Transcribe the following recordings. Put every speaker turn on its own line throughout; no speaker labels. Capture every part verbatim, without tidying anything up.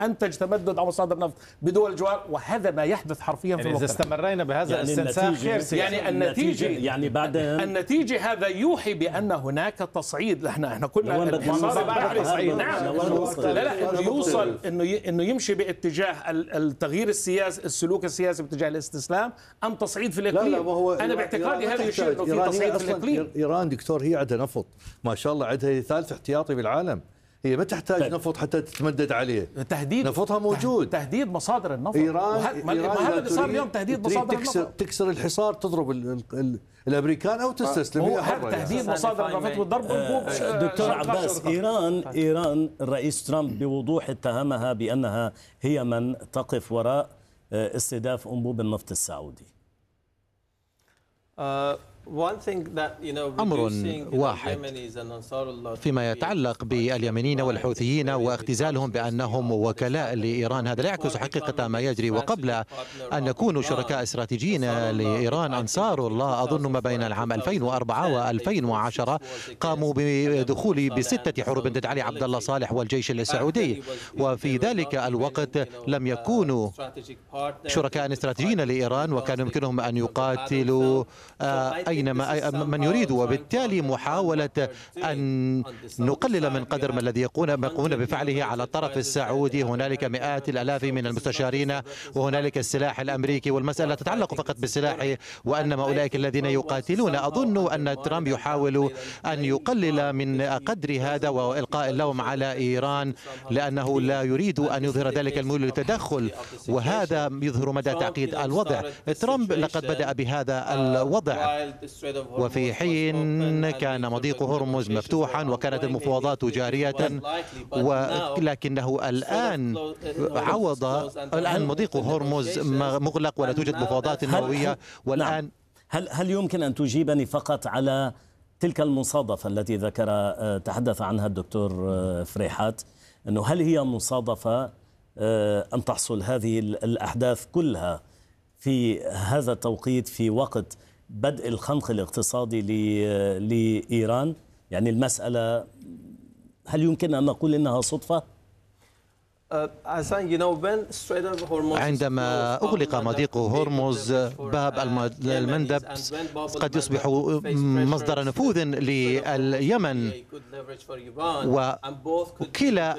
أنتج تمدد على مصادر نفط بدول الجوار، وهذا ما يحدث حرفيا في
يعني
الوقت.
إذا استمرينا بهذا
يعني
الاستنساخ خير سياسي.
يعني النتيجة
يعني بعدين
النتيجة هذا يوحي بأن هناك تصعيد. احنا احنا كنا
الحصار
البحري نعم لا لا انه يوصل انه انه يمشي باتجاه التغيير السياسي، السلوك السياسي باتجاه الاستسلام ام تصعيد في الاقليم.
لا لا هو
انا باعتقادي هذا يشير انه في تصعيد في الاقليم.
ايران دكتور هي عندها نفط ما شاء الله، عندها ثالث احتياطي بالعالم، هي ما تحتاج طيب. نفط حتى تتمدد عليه.
تهديد
نفطها موجود،
تهديد مصادر النفط.
ايران
ما هذا اللي صار اليوم، تهديد مصادر
تكسر
النفط.
تكسر الحصار، تضرب ال ال الامريكان او تستسلم.
هو هذا تهديد مصادر النفط والضرب بالبوب.
دكتور عباس، ايران ايران الرئيس ترامب بوضوح اتهمها بانها هي من تقف وراء استهداف انبوب النفط السعودي.
أمر واحد فيما يتعلق باليمنيين والحوثيين واختزالهم بأنهم وكلاء لإيران، هذا لا يعكس حقيقة ما يجري. وقبل أن يكونوا شركاء استراتيجيين لإيران، أنصار الله أظن ما بين العام ألفين وأربعة وألفين وعشرة قاموا بدخول بستة حروب ضد علي عبد الله صالح والجيش السعودي، وفي ذلك الوقت لم يكونوا شركاء استراتيجيين لإيران، وكان يمكنهم أن يقاتلوا أينما من يريد. وبالتالي محاولة أن نقلل من قدر ما الذي يقومون بفعله على الطرف السعودي، هنالك مئات الآلاف من المستشارين وهنالك السلاح الأمريكي، والمسألة تتعلق فقط بالسلاح وأنما أولئك الذين يقاتلون. أظن أن ترامب يحاول أن يقلل من قدر هذا وإلقاء اللوم على إيران، لأنه لا يريد أن يظهر ذلك الميول للتدخل، وهذا يظهر مدى تعقيد الوضع. ترامب لقد بدأ بهذا الوضع وفي حين كان مضيق هرمز مفتوحا وكانت المفاوضات جارية، ولكنه الآن عوض الآن مضيق هرمز مغلق ولا توجد مفاوضات نووية. والآن
هل هل يمكن أن تجيبني فقط على تلك المصادفة التي ذكر تحدث عنها الدكتور فريحات، أنه هل هي مصادفة أن تحصل هذه الأحداث كلها في هذا التوقيت في وقت بدء الخنق الاقتصادي لإيران؟ يعني المسألة هل يمكن أن نقول إنها صدفة؟
عندما أغلق مضيق هرمز باب المندب قد يصبح مصدر نفوذ لليمن، وكلا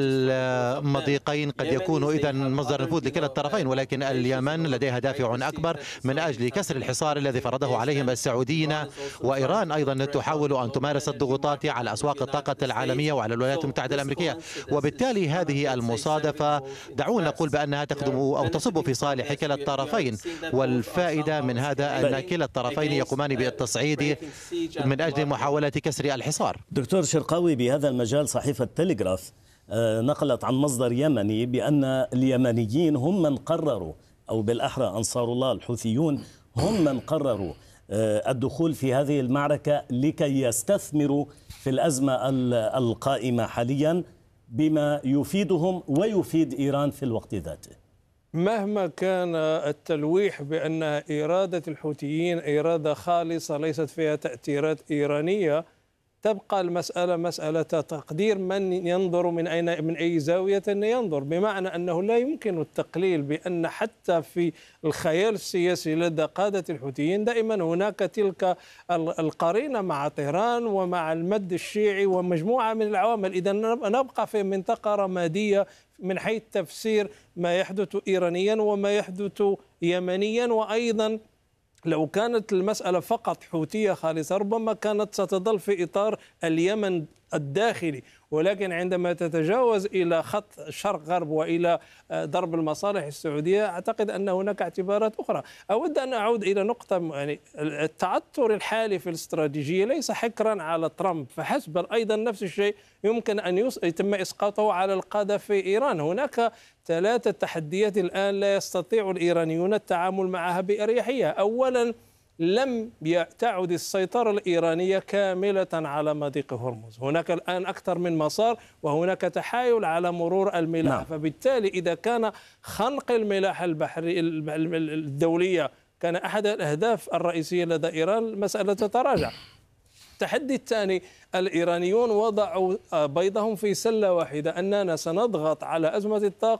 المضيقين قد يكون إذن مصدر نفوذ لكلا الطرفين، ولكن اليمن لديها دافع أكبر من أجل كسر الحصار الذي فرضه عليهم السعوديين، وإيران أيضا تحاول أن تمارس الضغوطات على أسواق الطاقة العالمية وعلى الولايات المتحدة الأمريكية. وبالتالي هذه المصادفة دعونا نقول بأنها تخدم أو تصب في صالح كلا الطرفين، والفائدة من هذا أن كلا الطرفين يقومان بالتصعيد من أجل محاولة كسر الحصار.
دكتور شرقاوي، بهذا المجال صحيفة تلغراف نقلت عن مصدر يمني بأن اليمنيين هم من قرروا، أو بالأحرى أنصار الله الحوثيون هم من قرروا الدخول في هذه المعركة لكي يستثمروا في الأزمة القائمة حاليا بما يفيدهم ويفيد إيران في الوقت ذاته.
مهما كان التلويح بأن إرادة الحوثيين إرادة خالصة ليست فيها تأثيرات إيرانية، تبقى المسألة مسألة تقدير من ينظر من أين من أي زاوية ينظر، بمعنى أنه لا يمكن التقليل بأن حتى في الخيال السياسي لدى قادة الحوثيين دائما هناك تلك القرينة مع طهران ومع المد الشيعي ومجموعة من العوامل. إذا نبقى في منطقة رمادية من حيث تفسير ما يحدث إيرانيا وما يحدث يمنيا. وأيضا لو كانت المسألة فقط حوثية خالصة ربما كانت ستظل في إطار اليمن الداخلي، ولكن عندما تتجاوز إلى خط شرق غرب وإلى ضرب المصالح السعودية أعتقد أن هناك اعتبارات أخرى. أود أن أعود إلى نقطة، يعني التعثر الحالي في الاستراتيجية ليس حكرا على ترامب فحسب، بل أيضا نفس الشيء يمكن أن يتم إسقاطه على القادة في إيران. هناك ثلاثة تحديات الآن لا يستطيع الإيرانيون التعامل معها بأريحية. أولا، لم تعد السيطرة الإيرانية كاملة على مضيق هرمز، هناك الآن أكثر من مسار وهناك تحايل على مرور الملاحة. نعم. فبالتالي إذا كان خنق الملاحة البحرية الدولية كان أحد الأهداف الرئيسية لدى إيران، المسألة تتراجع. التحدي الثاني، الإيرانيون وضعوا بيضهم في سلة واحدة، أننا سنضغط على أزمة الطاقة